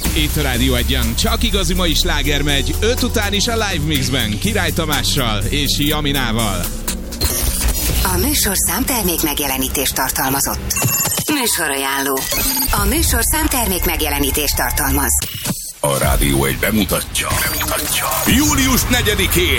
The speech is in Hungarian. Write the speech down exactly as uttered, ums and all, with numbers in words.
Itt a Rádió Egyen. Csak igazi mai sláger megy. öt után is a Live Mixben. Király Tamással és Jaminával. A műsorszám termék megjelenítést tartalmazott. Műsorajánló. A műsorszám termék megjelenítést tartalmaz. A Rádió Egy bemutatja. bemutatja. július negyedikén